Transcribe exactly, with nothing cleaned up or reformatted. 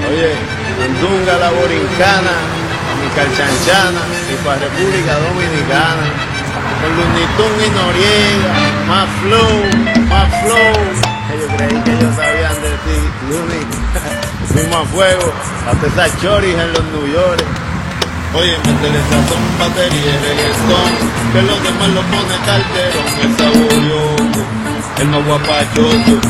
Oye, Andunga la Borincana, mi Calchanchana y para República Dominicana. Con Lunitún y Noriega, más flow, más flow. Ellos creí que ellos sabían de ti, Luni. Fuimos a fuego, hasta esas choris en los New York. Oye, métele sazón, batería y reggaetón, que los demás lo pone carterón, el saborioso, el más guapachoso,